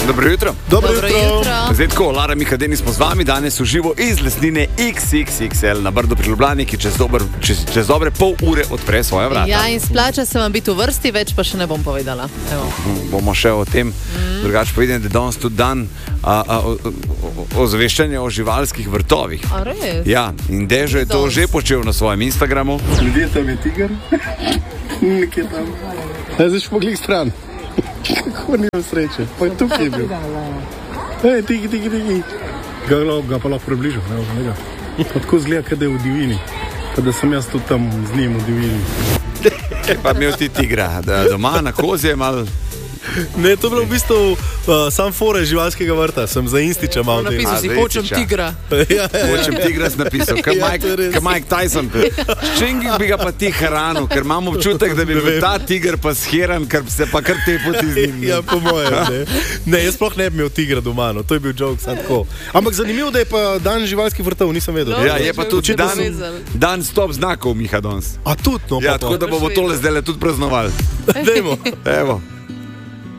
Dobro jutro. Dobro jutro. Zdaj tako, Lara Mihadeni smo z vami, danes v živo iz lesnine XXXL na Brdu pri Ljubljani, ki čez dobre pol ure odpre svoja vrata. Ja, in splača se vam biti v vrsti, več pa še ne bom povedala. Evo. Bomo še o tem. Drugače povedem, da je danes tudi dan ozaveščanja o živalskih vrtovih. A res? Ja, in Dežo je to že počel na svojem Instagramu. Ljudje, tam je tiger. Nekje tam. Zdaj šmo glik stran. Kako nimam sreče. Pa je tukaj je bil. Tigi. Ga pa lahko približal. Pa tako zgleda, kada je v divini. Pa da sem jaz tudi tam z njim v divini. Pa imel ti tigra doma na kozje mal. Ne, to je bilo v bistvu sam fore živalskega vrta, sem za Instiča malo tega. Napisal si, hočem tigra. Hočem tigra si napisal, kaj Mike Tyson. S čim bi ga pa ti hranil, ker imam občutek, da bi bil ta tiger pa shiran, ker se pa kar te poti z njim. Ja, po mojem, ne. Ne, jaz sploh ne bi imel tigra doma, no. To je bil joke, sam tako. Ampak zanimivo, da je pa dan živalskih vrtov, nisem vedel. Ja, je pa tudi dan stop znakov, Miha, danes. A tudi, no. Ja, tako da bomo tole zdaj tudi praznovali. Dajmo. Evo.